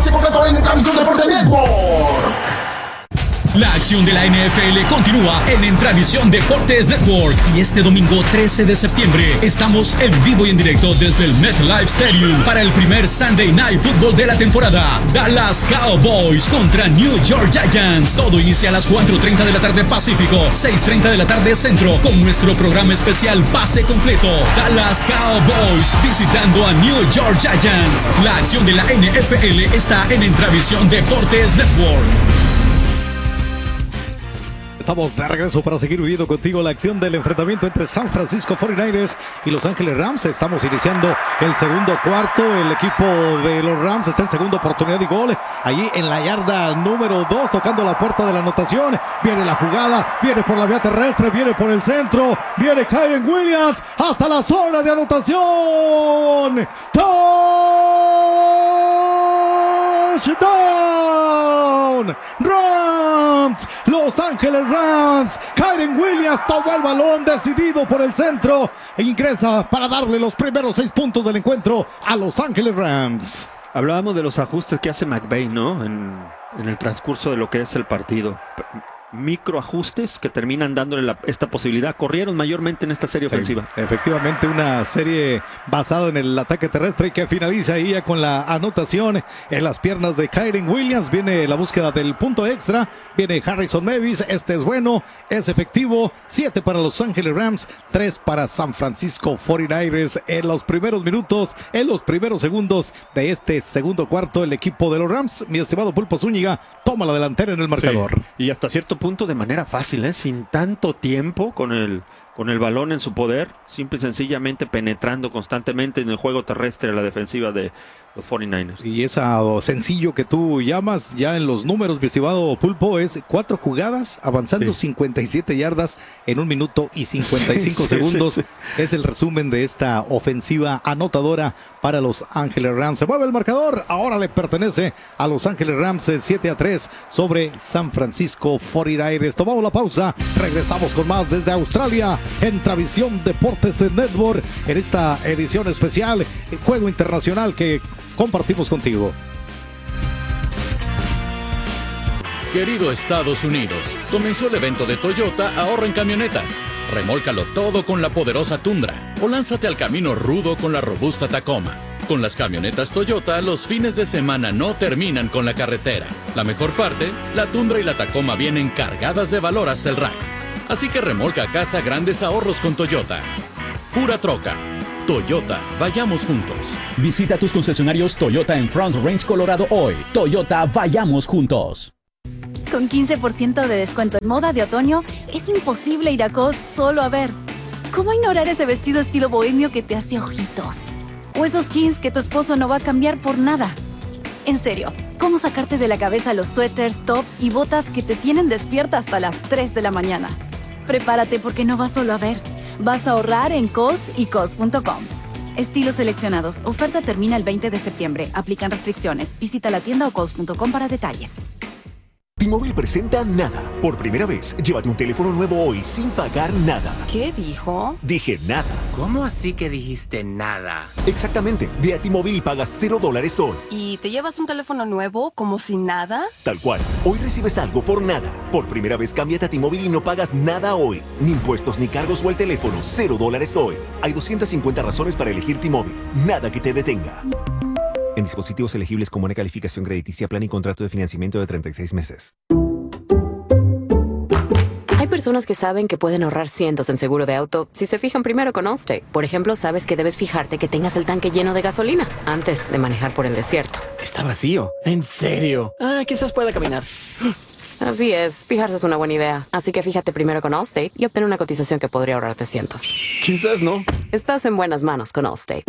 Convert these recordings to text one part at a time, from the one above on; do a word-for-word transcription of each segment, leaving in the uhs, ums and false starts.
pase completo en Transmisión Deporte Network. La acción de la N F L continúa en Entravisión Deportes Network y este domingo trece de septiembre estamos en vivo y en directo desde el MetLife Stadium para el primer Sunday Night Football de la temporada. Dallas Cowboys contra New York Giants. Todo inicia a las cuatro treinta de la tarde Pacífico, seis treinta de la tarde Centro con nuestro programa especial Pase Completo. Dallas Cowboys visitando a New York Giants. La acción de la N F L está en Entravisión Deportes Network. Estamos de regreso para seguir viviendo contigo la acción del enfrentamiento entre San Francisco cuarenta y nueve ers y Los Ángeles Rams. Estamos iniciando el segundo cuarto. El equipo de los Rams está en segunda oportunidad y gol. Allí en la yarda número dos, tocando la puerta de la anotación. Viene la jugada, viene por la vía terrestre, viene por el centro. Viene Kyren Williams hasta la zona de anotación. ¡Touchdown! Rams, Los Ángeles Rams. Kyren Williams tomó el balón decidido por el centro e ingresa para darle los primeros seis puntos del encuentro a Los Ángeles Rams. Hablábamos de los ajustes que hace McVay, ¿no? En, en el transcurso de lo que es el partido. Microajustes que terminan dándole la, esta posibilidad. Corrieron mayormente en esta serie sí, ofensiva. Efectivamente, una serie basada en el ataque terrestre que finaliza ahí ya con la anotación en las piernas de Kyren Williams. Viene la búsqueda del punto extra. Viene Harrison Mevis. Este es bueno, es efectivo. Siete para Los Ángeles Rams, tres para San Francisco cuarenta y nueve ers. En los primeros minutos, en los primeros segundos de este segundo cuarto, el equipo de los Rams, mi estimado Pulpo Zúñiga, toma la delantera en el marcador. Sí. Y hasta cierto punto de manera fácil, ¿eh? Sin tanto tiempo con el, con el balón en su poder, simple y sencillamente penetrando constantemente en el juego terrestre a la defensiva de los cuarenta y nueve ers. Y eso sencillo que tú llamas ya en los números, mi estimado Pulpo, es cuatro jugadas avanzando sí. cincuenta y siete yardas en un minuto y cincuenta y cinco sí, segundos. Sí, sí, sí. Es el resumen de esta ofensiva anotadora para Los Ángeles Rams. Se mueve el marcador, ahora le pertenece a Los Ángeles Rams, siete a tres sobre San Francisco cuarenta y nueve ers. Tomamos la pausa, regresamos con más desde Australia en Travisión Deportes Network en esta edición especial, el juego internacional que compartimos contigo. Querido Estados Unidos, comenzó el evento de Toyota Ahorra en Camionetas. Remólcalo todo con la poderosa Tundra o lánzate al camino rudo con la robusta Tacoma. Con las camionetas Toyota, los fines de semana no terminan con la carretera. La mejor parte, la Tundra y la Tacoma vienen cargadas de valor hasta el rack. Así que remolca a casa grandes ahorros con Toyota. Pura troca. Toyota, vayamos juntos. Visita tus concesionarios Toyota en Front Range, Colorado hoy. Toyota, vayamos juntos. Con quince por ciento de descuento en moda de otoño, es imposible ir a Cos solo a ver. ¿Cómo ignorar ese vestido estilo bohemio que te hace ojitos? O esos jeans que tu esposo no va a cambiar por nada. En serio, ¿cómo sacarte de la cabeza los suéteres, tops y botas que te tienen despierta hasta las tres de la mañana? Prepárate porque no vas solo a ver. Vas a ahorrar en Cos y Cos punto com. Estilos seleccionados. Oferta termina el veinte de septiembre. Aplican restricciones. Visita la tienda o cos punto com para detalles. T-Mobile presenta Nada. Por primera vez, llévate un teléfono nuevo hoy sin pagar nada. ¿Qué dijo? Dije nada. ¿Cómo así que dijiste nada? Exactamente. Ve a T-Mobile y pagas cero dólares hoy. ¿Y te llevas un teléfono nuevo como si nada? Tal cual. Hoy recibes algo por nada. Por primera vez, cámbiate a T-Mobile y no pagas nada hoy. Ni impuestos, ni cargos o el teléfono. Cero dólares hoy. Hay doscientas cincuenta razones para elegir T-Mobile. Nada que te detenga. En dispositivos elegibles con buena calificación crediticia, plan y contrato de financiamiento de treinta y seis meses. Hay personas que saben que pueden ahorrar cientos en seguro de auto si se fijan primero con Allstate. Por ejemplo, sabes que debes fijarte que tengas el tanque lleno de gasolina antes de manejar por el desierto. Está vacío. ¿En serio? Ah, quizás pueda caminar. Así es, fijarse es una buena idea. Así que fíjate primero con Allstate y obtén una cotización que podría ahorrarte cientos. Quizás no. Estás en buenas manos con Allstate.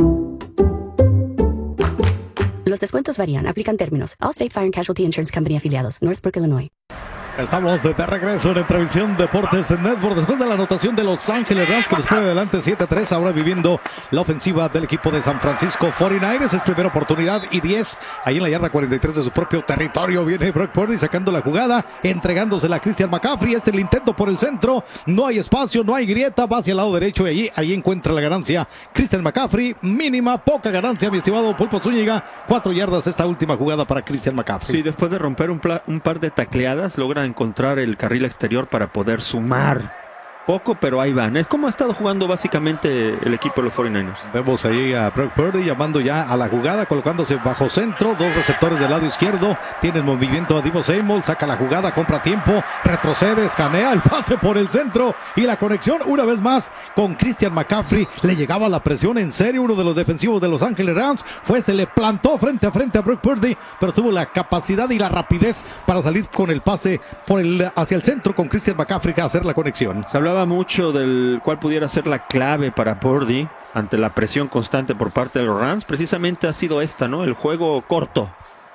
Los descuentos varían. Aplican términos. Allstate Fire and Casualty Insurance Company afiliados. Northbrook, Illinois. Estamos de regreso en Entrevisión Deportes Network después de la anotación de Los Ángeles Rams que nos pone adelante siete a tres, ahora viviendo la ofensiva del equipo de San Francisco cuarenta y nueve ers. Es primera oportunidad y diez ahí en la yarda cuarenta y tres de su propio territorio. Viene Brock Purdy sacando la jugada, entregándosela a Christian McCaffrey. Este es el intento por el centro, no hay espacio, no hay grieta, va hacia el lado derecho y allí, ahí encuentra la ganancia Christian McCaffrey. Mínima, poca ganancia, mi estimado Pulpo Zúñiga. Cuatro yardas esta última jugada para Christian McCaffrey. Sí, después de romper un, un par de tacleadas, logra encontrar el carril exterior para poder sumar. Poco, pero ahí van. Es como ha estado jugando básicamente el equipo de los cuarenta y nueve ers. Vemos ahí a Brock Purdy llamando ya a la jugada, colocándose bajo centro, dos receptores del lado izquierdo, tiene el movimiento a Deebo Samuel, saca la jugada, compra tiempo, retrocede, escanea el pase por el centro y la conexión una vez más con Christian McCaffrey. Le llegaba la presión en serio, uno de los defensivos de Los Ángeles Rams fue, se le plantó frente a frente a Brock Purdy, pero tuvo la capacidad y la rapidez para salir con el pase por el, hacia el centro con Christian McCaffrey a hacer la conexión. Se hablaba mucho del cual pudiera ser la clave para Purdy ante la presión constante por parte de los Rams. Precisamente ha sido esta, ¿no? El juego corto.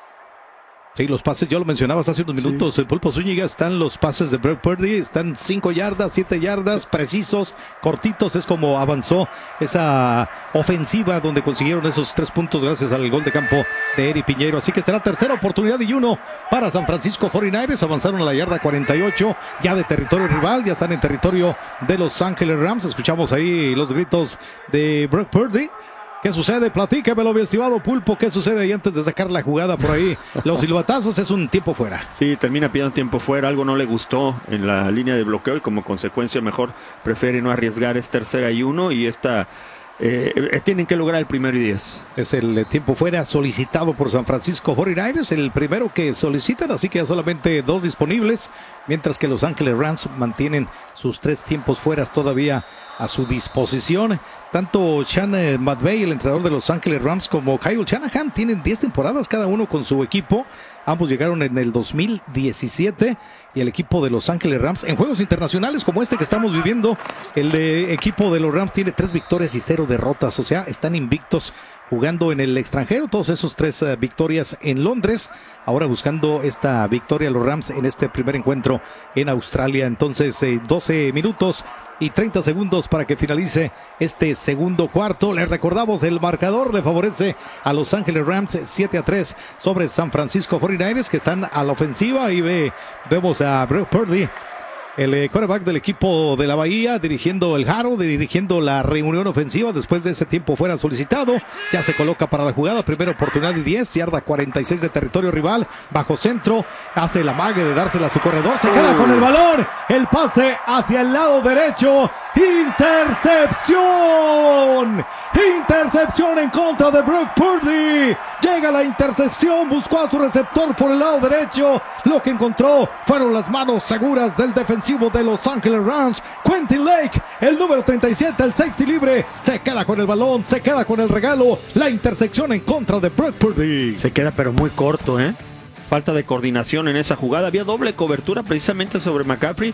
Sí, los pases, ya lo mencionabas hace unos minutos, sí. El Pulpo Zúñiga, están los pases de Brock Purdy, están cinco yardas, siete yardas, precisos, cortitos, es como avanzó esa ofensiva donde consiguieron esos tres puntos gracias al gol de campo de Eric Piñeiro. Así que será tercera oportunidad y uno para San Francisco cuarenta y nueve ers, avanzaron a la yarda cuarenta y ocho, ya de territorio rival, ya están en territorio de Los Ángeles Rams. Escuchamos ahí los gritos de Brock Purdy. ¿Qué sucede? Platíquemelo, mi estimado Pulpo. ¿Qué sucede ahí antes de sacar la jugada por ahí? Los silbatazos, es un tiempo fuera. Sí, termina pidiendo tiempo fuera. Algo no le gustó en la línea de bloqueo y como consecuencia mejor prefiere no arriesgar. Es tercera y uno y esta... Eh, tienen que lograr el primero y diez. Es el tiempo fuera solicitado por San Francisco cuarenta y nueve ers, el primero que solicitan, así que solamente dos disponibles, mientras que Los Ángeles Rams mantienen sus tres tiempos fueras todavía a su disposición. Tanto Sean McVay, el entrenador de Los Ángeles Rams, como Kyle Shanahan tienen diez temporadas cada uno con su equipo. Ambos llegaron en el dos mil diecisiete y el equipo de Los Ángeles Rams en juegos internacionales como este que estamos viviendo, el eh, equipo de los Rams tiene tres victorias y cero derrotas, o sea, están invictos jugando en el extranjero, todos esos tres uh, victorias en Londres, ahora buscando esta victoria los Rams en este primer encuentro en Australia. Entonces eh, doce minutos y treinta segundos para que finalice este segundo cuarto. Les recordamos, el marcador le favorece a Los Ángeles Rams siete a tres sobre San Francisco cuarenta y nueve ers, que están a la ofensiva y ve, vemos a Brock Purdy, el eh, quarterback del equipo de la Bahía, dirigiendo el Jaro, dirigiendo la reunión ofensiva después de ese tiempo fuera solicitado. Ya se coloca para la jugada, primera oportunidad y diez, yarda cuarenta y seis de territorio rival, bajo centro, hace la mague de dársela a su corredor, se queda con el balón, el pase hacia el lado derecho, intercepción, intercepción en contra de Brock Purdy, llega la intercepción, buscó a su receptor por el lado derecho, lo que encontró fueron las manos seguras del defensivo de Los Ángeles Rams, Quentin Lake, el número treinta y siete, el safety libre, se queda con el balón, se queda con el regalo, la intersección en contra de Brock Purdy. Se queda pero muy corto, ¿eh? Falta de coordinación en esa jugada, había doble cobertura precisamente sobre McCaffrey